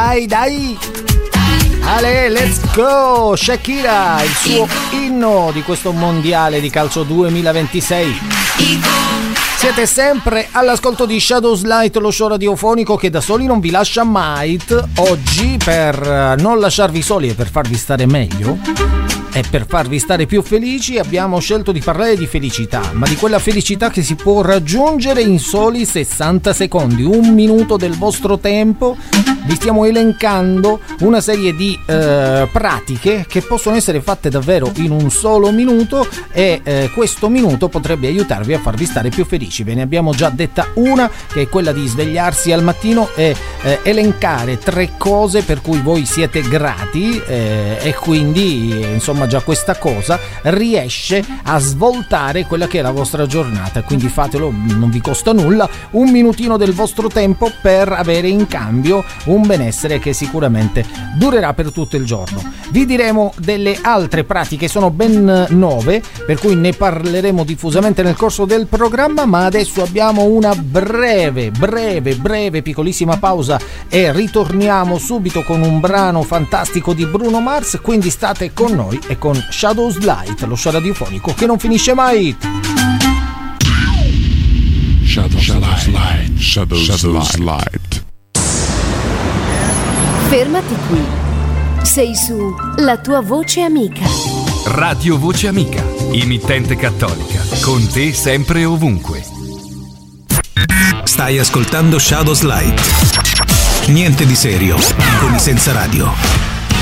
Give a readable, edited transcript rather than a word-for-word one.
dai. Ale, let's go! Shakira, il suo inno di questo mondiale di calcio 2026. Siete sempre all'ascolto di Shadows Light, lo show radiofonico che da soli non vi lascia mai. Oggi, per non lasciarvi soli e per farvi stare meglio e per farvi stare più felici, abbiamo scelto di parlare di felicità, ma di quella felicità che si può raggiungere in soli 60 secondi, un minuto del vostro tempo. Vi stiamo elencando una serie di pratiche che possono essere fatte davvero in un solo minuto e questo minuto potrebbe aiutarvi a farvi stare più felici. Ve ne abbiamo già detta una, che è quella di svegliarsi al mattino e elencare 3 cose per cui voi siete grati e quindi insomma già questa cosa riesce a svoltare quella che è la vostra giornata. Quindi fatelo, non vi costa nulla, un minutino del vostro tempo per avere in cambio un benessere che sicuramente durerà per tutto il giorno. Vi diremo delle altre pratiche, sono ben 9, per cui ne parleremo diffusamente nel corso del programma, ma adesso abbiamo una breve, piccolissima pausa e ritorniamo subito con un brano fantastico di Bruno Mars, quindi state con noi e con Shadows Light, lo show radiofonico che non finisce mai. Shadows Light. Fermati qui. Sei su La tua voce amica. Radio Voce Amica, emittente cattolica, con te sempre e ovunque. Stai ascoltando Shadows Light. Niente di serio, con i senza radio.